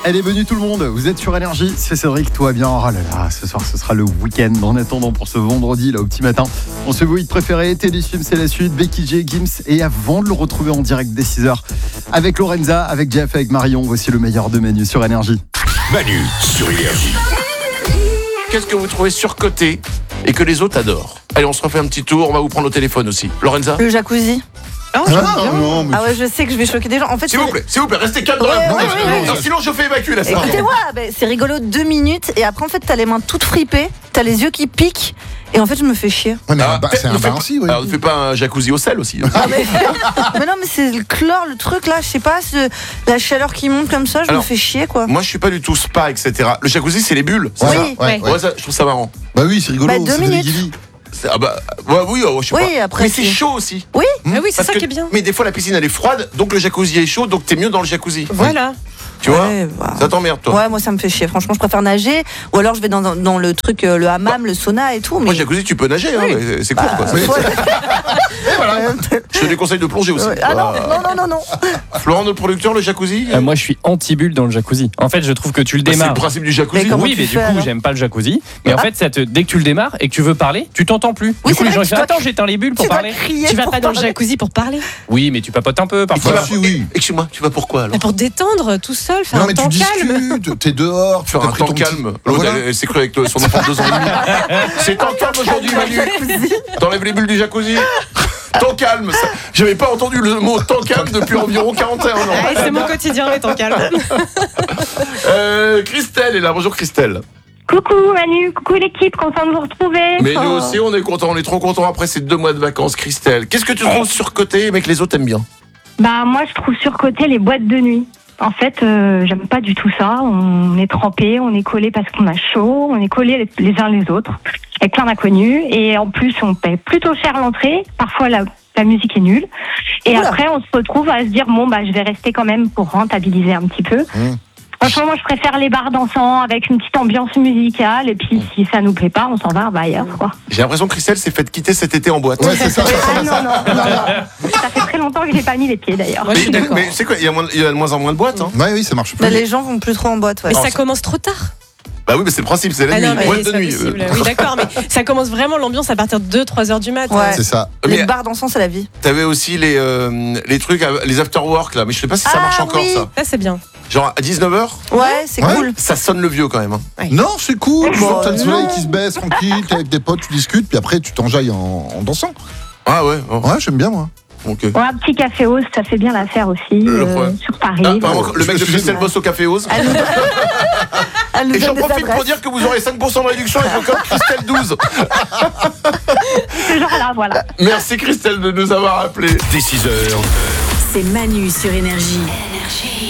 Elle est venue tout le monde, vous êtes sur Énergie, c'est Cédric, tout va bien. Oh là là, ce soir ce sera le week-end. En attendant pour ce vendredi là au petit matin, on se voit hit préféré, Téléfilm c'est la suite, Becky J, Gims. Et avant de le retrouver en direct dès 6h avec Lorenza, avec Jeff, avec Marion, voici le meilleur de Manu sur Énergie. Manu sur Énergie. Qu'est-ce que vous trouvez surcoté et que les autres adorent? Allez, on se refait un petit tour, on va vous prendre au téléphone aussi. Lorenza? Le jacuzzi. Non, mais Ah ouais, je sais que je vais choquer des gens. En fait, S'il vous plaît, restez calme dans la Ouais, bouche. ouais. Non, sinon je fais évacuer la salle. écoutez-moi, c'est rigolo 2 minutes et après en fait t'as les mains toutes fripées, t'as les yeux qui piquent et en fait je me fais chier. Ouais, mais c'est ne un fais bain aussi, oui. Alors, ne fais pas un jacuzzi au sel aussi. Mais non mais c'est le chlore, le truc là, je sais pas, la chaleur qui monte comme ça, je Alors, me fais chier quoi. Moi, je suis pas du tout spa, etc. Le jacuzzi, c'est les bulles. C'est Ouais, ça Oui. ouais. Ouais, ça, je trouve ça marrant. Bah oui, c'est rigolo. Bah, 2 c'est des minutes. guillis. Ah bah, ouais, oui, je sais Oui, pas. après, Mais c'est c'est- chaud aussi. Oui, Ah oui, c'est Parce ça que- qui est bien. Mais des fois, la piscine, elle est froide, donc le jacuzzi est chaud, donc t'es mieux dans le jacuzzi. Voilà. Tu vois? Ouais, bah. Ça t'emmerde, toi. Ouais, moi ça me fait chier. Franchement, je préfère nager ou alors je vais dans le truc, le hammam, le sauna et tout. Mais Moi, jacuzzi, tu peux nager, hein, mais c'est court, quoi. Oui. Je te déconseille de plonger aussi. Ah non. Florent, notre producteur, le jacuzzi? Moi, je suis anti-bulle dans le jacuzzi. En fait, je trouve que tu le Bah, c'est démarres. le principe du jacuzzi. Mais comment Oui, tu mais du fais, coup, alors j'aime pas le jacuzzi. Mais en fait, dès que tu le démarres et que tu veux parler, tu t'entends plus. Oui, Du coup, c'est les vrai gens que ils tu disent dois- attends, j'éteins les bulles pour Tu dois parler. crier Tu vas pour pas dans le parler. jacuzzi pour parler. Oui, mais tu papotes un peu Et tu parfois. vas- Ah, si, oui. Excuse-moi, tu vas pourquoi alors? Pour détendre tout seul, faire Non, un mais tu temps calme. discutes, t'es dehors, tu Faire t'as un pris temps ton petit- calme. Bah, L'autre, voilà. elle s'est crue avec son enfant de 2 ans et demi. C'est temps calme aujourd'hui, Manu. T'enlèves les bulles du jacuzzi. Temps calme. J'avais pas entendu le mot temps calme depuis environ 41 ans. Ah, c'est mon quotidien, les temps calmes. Christelle est là. Bonjour Christelle. Coucou Manu, coucou l'équipe, content de vous retrouver. Mais nous aussi, on est contents. On est trop contents après ces 2 mois de vacances, Christelle. Qu'est-ce que tu trouves surcoté, mais que les autres aiment bien? Bah moi je trouve surcoté les boîtes de nuit. En fait, j'aime pas du tout ça. On est trempés, on est collés parce qu'on a chaud, on est collés les uns les autres, avec plein d'inconnus. Et en plus, on paie plutôt cher l'entrée. Parfois, la musique est nulle. Et Oula. après, on se retrouve à se dire, bon, bah je vais rester quand même pour rentabiliser un petit peu. Franchement, moi, je préfère les bars dansants avec une petite ambiance musicale. Et puis, si ça nous plaît pas, on s'en va ailleurs, quoi. J'ai l'impression que Christelle s'est fait quitter cet été en boîte. Ouais, c'est ça. Ah non. Ça fait très longtemps que j'ai pas mis les pieds, d'ailleurs. Moi, je suis d'accord. Mais c'est quoi? Il y a de moins en moins de boîtes. Hein. Ouais, oui, ça marche Bah, plus. les gens vont plus trop en boîte. Ouais. Mais ça commence trop tard. Bah oui, mais c'est le principe, c'est la Ah nuit. non, mais Boîte c'est de pas nuit. possible. Oui, d'accord, mais ça commence vraiment l'ambiance à partir de 2-3 heures du mat. Ouais. C'est ça. Les Mais bars dansants, c'est la vie. t'avais aussi les trucs, les after-work là, mais je sais pas si ça Ah, marche encore oui. ça. Ça, c'est bien. Genre à 19h, Ouais, c'est Ouais. cool. ça sonne le vieux quand même. Hein. Non, c'est cool. Bon, T'as le soleil non. qui se baisse tranquille, t'es avec des potes, tu discutes, puis après tu t'enjailles en dansant. Ah ouais. Oh. Ouais, j'aime bien moi. Donc, Ouais, un petit café Ose, ça fait bien l'affaire aussi, problème. sur Paris. ah, pardon, le mec de Christelle Ouais. bosse au Café Ose. Elle nous Et j'en donne des profite pour adresses. dire que vous aurez 5% de réduction avec le code Christelle 12. Ce genre-là, voilà. Merci Christelle de nous avoir appelés. Dès 6h, C'est Manu sur Énergie.